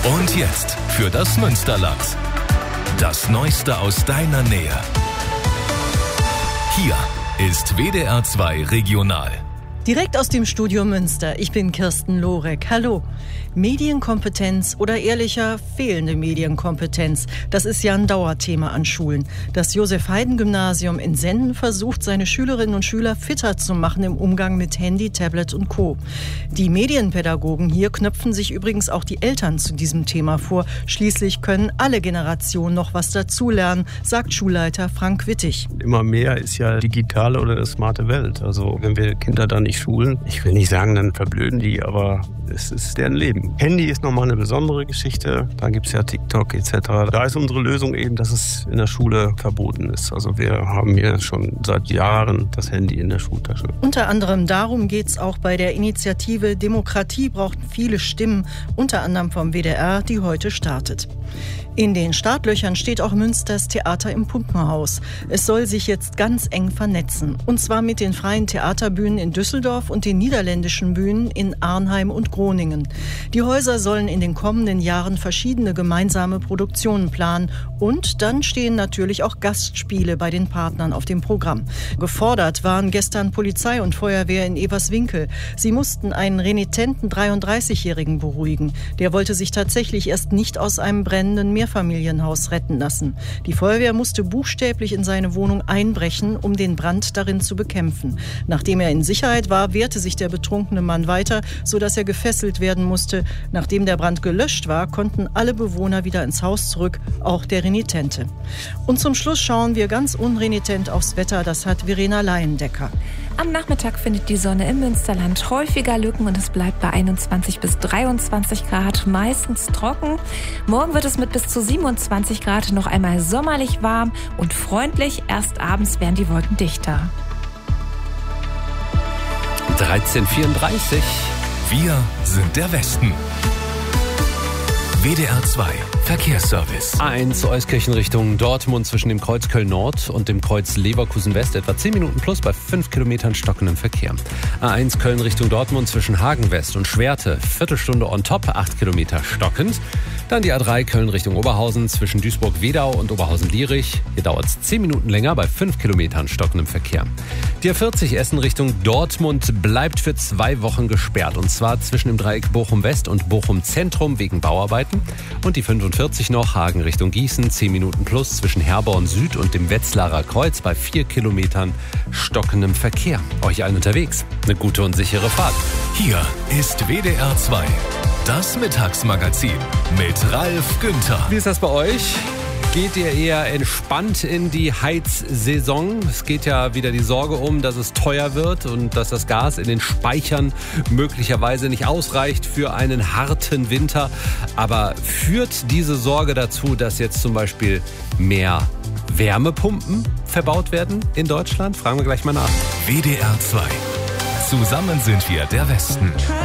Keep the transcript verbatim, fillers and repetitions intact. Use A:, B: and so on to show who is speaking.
A: Und jetzt für das Münsterland. Das Neueste aus deiner Nähe. Hier ist W D R zwei Regional.
B: Direkt aus dem Studio Münster. Ich bin Kirsten Lorek. Hallo. Medienkompetenz oder ehrlicher fehlende Medienkompetenz, das ist ja ein Dauerthema an Schulen. Das Josef-Haydn-Gymnasium in Senden versucht, seine Schülerinnen und Schüler fitter zu machen im Umgang mit Handy, Tablet und Co. Die Medienpädagogen hier knöpfen sich übrigens auch die Eltern zu diesem Thema vor. Schließlich können alle Generationen noch was dazulernen, sagt Schulleiter Frank Wittig.
C: Immer mehr ist ja digitale oder eine smarte Welt. Also wenn wir Kinder da nicht schulen, ich will nicht sagen, dann verblöden die, aber es ist deren Leben. Handy ist nochmal eine besondere Geschichte. Da gibt es ja TikTok et cetera. Da ist unsere Lösung eben, dass es in der Schule verboten ist. Also wir haben hier schon seit Jahren das Handy in der Schultasche.
B: Unter anderem darum geht es auch bei der Initiative Demokratie braucht viele Stimmen, unter anderem vom W D R, die heute startet. In den Startlöchern steht auch Münsters Theater im Pumpenhaus. Es soll sich jetzt ganz eng vernetzen. Und zwar mit den freien Theaterbühnen in Düsseldorf und den niederländischen Bühnen in Arnheim und Groningen. Die Häuser sollen in den kommenden Jahren verschiedene gemeinsame Produktionen planen. Und dann stehen natürlich auch Gastspiele bei den Partnern auf dem Programm. Gefordert waren gestern Polizei und Feuerwehr in Everswinkel. Sie mussten einen renitenten dreiunddreißigjährigen beruhigen. Der wollte sich tatsächlich erst nicht aus einem brennenden Mehrfamilienhaus retten lassen. Die Feuerwehr musste buchstäblich in seine Wohnung einbrechen, um den Brand darin zu bekämpfen. Nachdem er in Sicherheit war, wehrte sich der betrunkene Mann weiter, sodass er gefesselt werden musste. Nachdem der Brand gelöscht war, konnten alle Bewohner wieder ins Haus zurück, auch der Renitente. Und zum Schluss schauen wir ganz unrenitent aufs Wetter, das hat Verena Laiendecker.
D: Am Nachmittag findet die Sonne im Münsterland häufiger Lücken und es bleibt bei einundzwanzig bis dreiundzwanzig Grad, meistens trocken. Morgen wird es mit bis zu siebenundzwanzig Grad noch einmal sommerlich warm und freundlich. Erst abends werden die Wolken dichter.
A: dreizehn Uhr vierunddreißig. Wir sind der Westen. W D R zwei Verkehrsservice.
E: A eins Euskirchen Richtung Dortmund zwischen dem Kreuz Köln-Nord und dem Kreuz Leverkusen-West etwa zehn Minuten plus bei fünf Kilometern stockendem Verkehr. A eins Köln Richtung Dortmund zwischen Hagen-West und Schwerte, Viertelstunde on top, acht Kilometer stockend. Dann die A drei Köln Richtung Oberhausen zwischen Duisburg-Wedau und Oberhausen-Lierich. Hier dauert es zehn Minuten länger bei fünf Kilometern stockendem Verkehr. Die A vierzig Essen Richtung Dortmund bleibt für zwei Wochen gesperrt. Und zwar zwischen dem Dreieck Bochum-West und Bochum-Zentrum wegen Bauarbeiten. Und die fünfundvierzig noch Hagen Richtung Gießen, zehn Minuten plus zwischen Herborn Süd und dem Wetzlarer Kreuz bei vier Kilometern stockendem Verkehr. Euch allen unterwegs eine gute und sichere Fahrt.
A: Hier ist W D R zwei, das Mittagsmagazin mit Ralf Günther.
E: Wie ist das bei euch? Geht ihr eher entspannt in die Heizsaison? Es geht ja wieder die Sorge um, dass es teuer wird und dass das Gas in den Speichern möglicherweise nicht ausreicht für einen harten Winter. Aber führt diese Sorge dazu, dass jetzt zum Beispiel mehr Wärmepumpen verbaut werden in Deutschland? Fragen wir gleich mal nach.
A: W D R zwei. Zusammen sind wir der Westen.